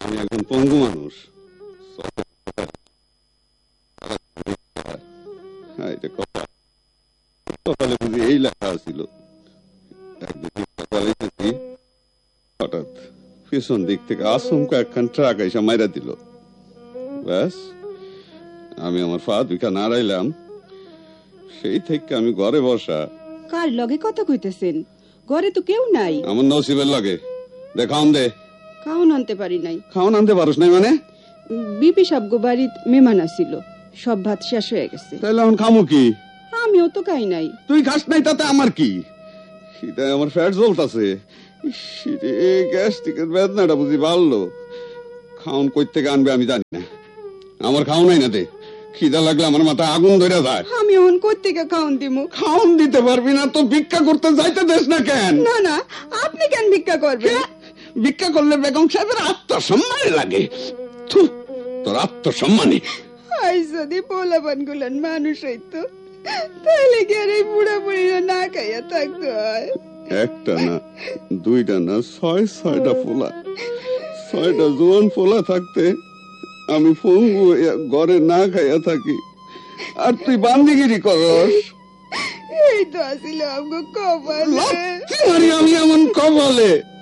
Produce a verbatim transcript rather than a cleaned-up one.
আমি একজন পঙ্গু মানুষ। সকালে বুঝি এই লেখা ছিল। হঠাৎ পিছন দিক থেকে আচমকা একখান ট্রাক এসে মাইরা দিল। ব্যাস, আমি আমার পা দুইখা নাড়াইলাম। সেই থেকে আমি ঘরে বসা। কার লগে কথা কইতেছেন? ঘরে তো কেউ নাই। আমার নসিবের লগে। দে খাওন দে। খাওন আনতে পারি নাই। খাওন আনতে পারস নাই মানে? বিপি সাহেব বাড়িত মেহমান আসিল, সব ভাত শেষ হয়ে গেছে। তাইলে এখন খামু কি? আমিও তো খাই নাই। তুই খাস নাই তাতে আমার কি? সেটাই আমার ফ্যাট জ্বলতাছে। গ্যাস্ট্রিকের বেদনাটা বুঝি বাড়লো। খাওন কই থেকে আনবে আমি জানি না। আমার খাও নাই না দে। খিদা লাগলে আমার মাথা আগুন ধরে যায়। আমি এখন কই থেকে খাওন দিমু? খাওন দিতে পারবি না তো ভিক্ষা করতে যাইতে দেস না কেন? না না, আপনি কেন ভিক্ষা করবেন? ভিক্ষা করলে বেগম সাহেবের আত্মসম্মান লাগে। তোর আত্মসম্মানে আই যদি পোলাপান গুলান মানুষ হইতো, তাহলে কি আর এই বুড়া বুড়িরা না খাইয়া থাকতো? একটা না, দুইটা না, ছয় ছয়টা পোলা, ছয়টা জোয়ান পোলা থাকতে আমি পঙ্গু ঘরে না খাইয়া থাকি, আর তুই বান্দিগিরি করস। এই তো আসলে আমগো কপালে। আমি এমন কপালে